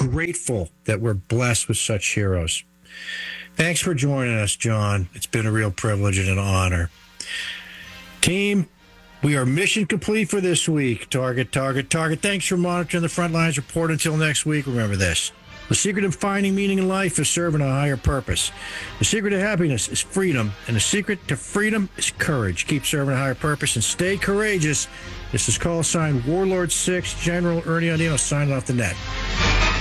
grateful that we're blessed with such heroes. Thanks for joining us, John. It's been a real privilege and an honor. Team, we are mission complete for this week. Target. Thanks for monitoring the Frontlines Report. Until next week, remember this. The secret of finding meaning in life is serving a higher purpose. The secret of happiness is freedom, and the secret to freedom is courage. Keep serving a higher purpose and stay courageous. This is call sign Warlord 6, General Ernie Andino signing off the net.